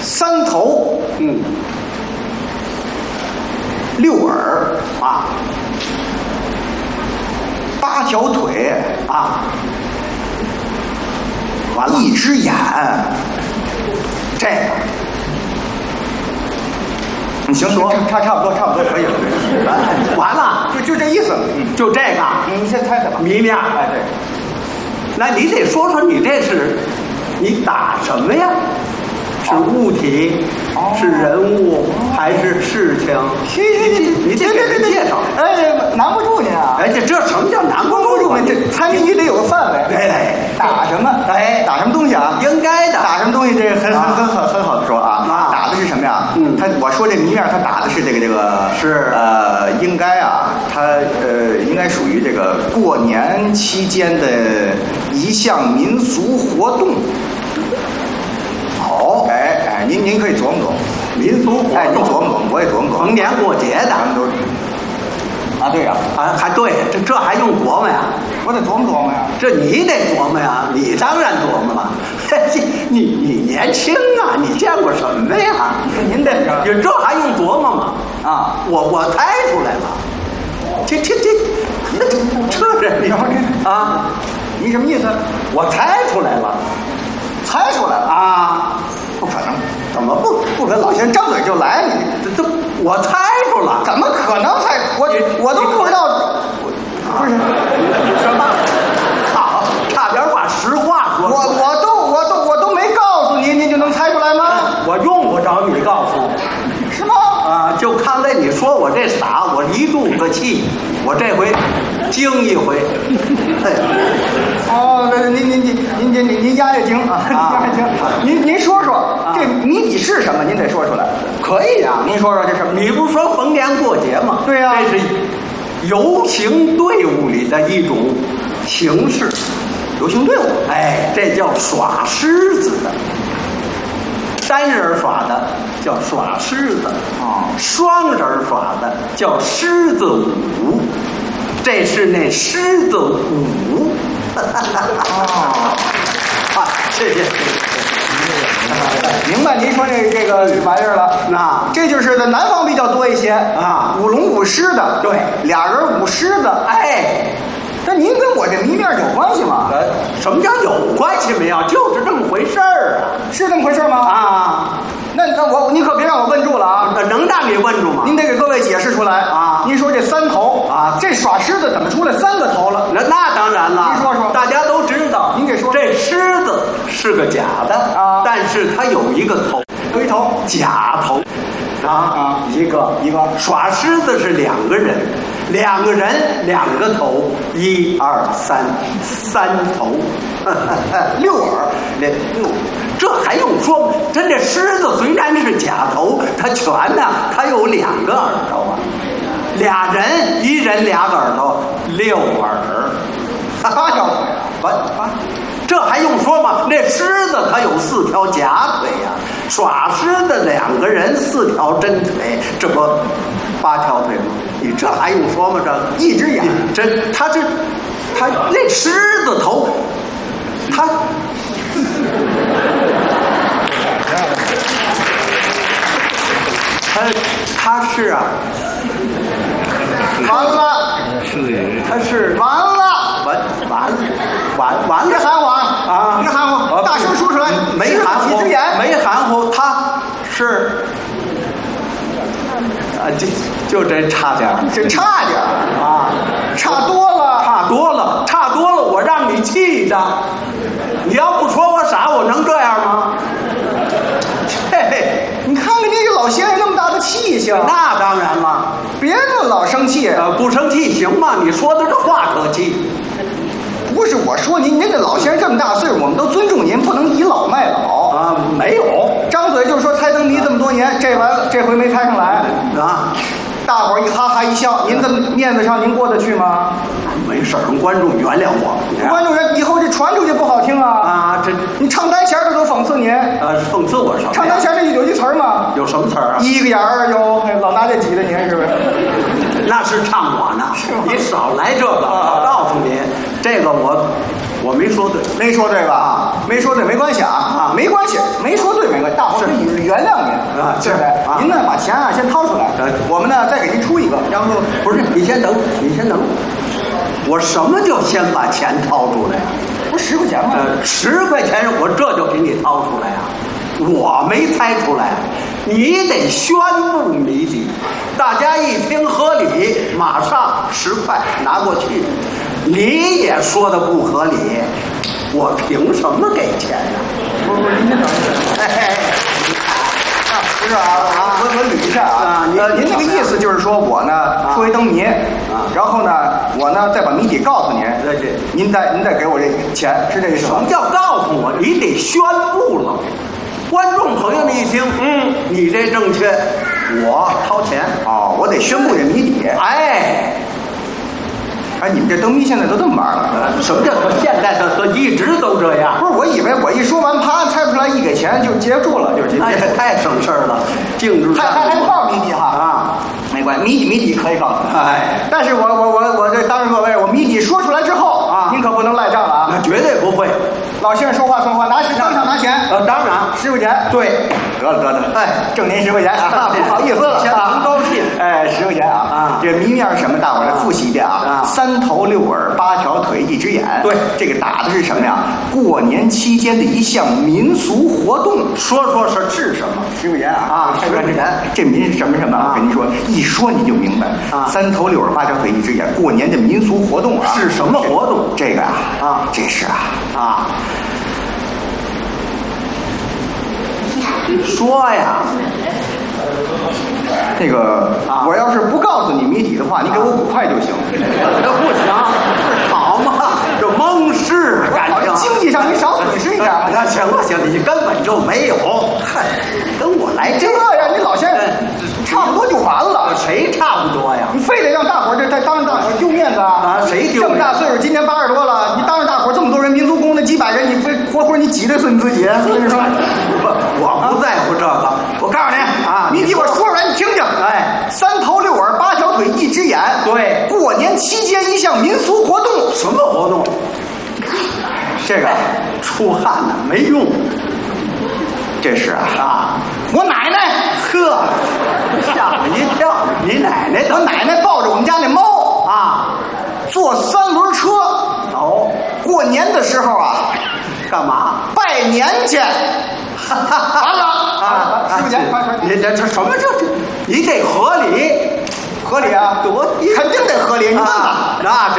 3头，6耳啊，8条腿啊，完了1只眼，这个。你行，差不多可以了。完了，就这意思，就这个。你先猜猜吧。谜面，哎对。那你得说说你这是，你打什么呀？是物体，是人物，还是事情？你得给人介绍。 哎，难不住您啊！ 哎，这什么叫难不住？ 这猜谜你得有个范围。 对， 打什么？ 哎， 打什么东西啊？ 应该的。 打什么东西？这个很好的说啊。打的是什么呀？我说这谜面，他打的是这个是应该啊，他应该属于这个过年期间的一项民俗活动。好，哎，您可以琢磨琢磨， 民俗活动， 哎，您琢磨琢磨，我也琢磨琢磨， 逢年过节的， 咱们都是啊，对呀， 还对，这还用琢磨呀？ 我得琢磨琢磨呀。 这你得琢磨呀，你当然琢磨了。你年轻啊，你见过什么呀？ 您这还用琢磨吗？ 啊， 我猜出来了。这人啊， 你什么意思？ 我猜出来了。 猜出来了啊！ 不可能， 怎么不可能？ 老先生张嘴就来，你这我猜出了， 怎么可能猜？我都不知道，不是什么？好，差点把实话说。 我都没告诉您就能猜出来吗？ 我用不着你告诉我， 是吗？ 啊，就看在你说我这傻，我一肚子气，我这回惊一回。 哦，那您压压惊啊，压压惊。您说说这谜底是什么？您得说出来。 可以啊， 您说说这什么？ 你不是说逢年过节吗？ 对呀， 这是游行队伍里的一种形式。 游行队伍， 哎，这叫耍狮子的。单人耍的叫耍狮子，双人耍的叫狮子舞。这是那狮子舞。谢谢。 明白您说这个玩意儿了。 那这就是在南方比较多一些啊， 舞龙舞狮的。 对， 俩人舞狮子。 哎， 那您跟我这谜面有关系吗？ 什么叫有关系没有？就是这么回事儿啊。 是这么回事吗？ 啊， 那你可别让我问住了啊！ 能让你问住吗？ 您得给各位解释出来啊！ 您说这3头啊， 这耍狮子怎么出来3个头了？ 那当然了。 您说说， 大家都知道。 您给说， 这狮子是个假的啊， 但是它有一个头， 有一头假头。一个耍狮子是2个人，2个人2个头，1、2、3头 ，6耳 ，6，这还用说吗？这狮子虽然是假头，它全呢，它有2个耳朵啊，2人1人2个耳朵，6耳 ，8条腿啊，这还用说吗？那狮子它有4条假腿呀，耍狮的2个人4条真腿，这不8条腿吗？你这还用说吗？这 1只眼， 他那狮子头，他是啊， 完了， 他是完了， 完了， 别含糊啊！别含糊，大声说出来。 没含糊，没含糊，他是啊，就这差点， 这差点啊， 差多了， 差多了，我让你气的。你要不说我傻，我能这样吗？嘿， 你看看这个老先生那么大的气性。 那当然了， 别那么老生气。 不生气行吗？你说的这话可气。 不是我说您这老先生这么大岁数，我们都尊重您，不能倚老卖老啊。没有， 张嘴就说猜灯谜这么多年，这回没猜上来啊。 大伙儿一哈哈一笑，您的面子上您过得去吗？ 没事儿，观众原谅我。 观众人以后这传出去不好听啊！ 啊，这你唱单弦的都讽刺您。 讽刺我什么？ 唱单弦这有句词儿吗？ 有什么词儿啊 ？1个眼儿有，老拿这挤的您是不是？ 那是唱我呢，你少来这个。我告诉你，这个我我没说对， 没说对吧？没说对没关系啊，没关系，没说对没关系，大伙可以原谅您啊， 对不对？您呢把钱啊先掏出来，我们呢再给您出一个，然后不是你先等，你先等，我什么叫先把钱掏出来？ 不是10块钱吗 ？10块钱我这就给你掏出来啊，我没猜出来，你得宣布谜底，大家一听合理，马上10块拿过去。你也说的不合理，我凭什么给钱呢？ 不，您先等一下。不是啊，我捋一下啊。您那个意思就是说我呢出一灯谜，然后呢我呢再把谜底告诉您，您再给我这钱，是这意思吗？ 什么叫告诉我？你得宣布了。观众朋友们一听，你这正确，我掏钱。 哦，我得宣布这谜底。哎，你们这灯谜现在都这么玩了？ 什么叫现在的一直都这样？ 不是，我以为我一说完，啪，猜不出来，一给钱就结束了，就是太省事儿了，静止。 还不告诉谜底哈啊，没关系，谜底可以告诉你。但是我这当着各位，我谜底说出来之后啊，您可不能赖账了啊！ 那绝对不会。 老先生说话算话，当场拿钱。 当然 10块钱。对，得了，挣您10块钱啊，不好意思了， 很高兴。 10块钱啊。这谜面是什么？大伙儿来复习一遍啊。3头6耳8条腿1只眼。 对， 这个打的是什么呀？过年期间的一项民俗活动。 说是什么 ？10块钱啊 ！10块钱， 这民什么？我跟您说，一说你就明白。3头6耳8条腿1只眼，过年的民俗活动啊。 是什么活动？ 这个这是说呀。 那个我要是不告诉你谜底的话，你给我5块就行。 这不行，好嘛，这蒙事感情。 经济上你少损失一点。 那行，你根本就没有。嗨，跟我来这呀，你老先生差不多就完了。 谁差不多呀？ 你非得让大伙儿这当着大伙儿丢面子啊？ 谁丢？ 这么大岁数，今年80多了，你当着大伙儿这么多人，民族宫那几百人，你非活活你挤兑死你自己。我跟你说， 我不在乎这个。 我告诉你谜底我说出来你听听。3头6耳8条腿1只眼。 对， 过年期间一项民俗活动。 什么活动？ 这个出汗呢，没用。 这是我奶奶。 呵，吓我一跳！你奶奶？ 我奶奶抱着我们家那猫坐3轮车。过年的时候干嘛？ 拜年去。完了10块钱，快！ 你这什么这？你得合理， 合理啊！ 多肯定得合理。你问吧。 那这